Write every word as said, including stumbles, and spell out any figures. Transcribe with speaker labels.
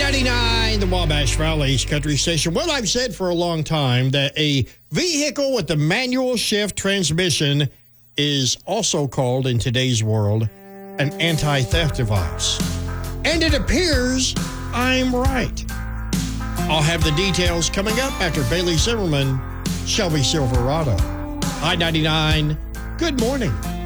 Speaker 1: ninety-nine, the Wabash Valley's country station. Well, I've said for a long time that a vehicle with a manual shift transmission is also called, in today's world, an anti-theft device. And it appears I'm right. I'll have the details coming up after Bailey Zimmerman, Shelby Silverado. I ninety-nine, good morning.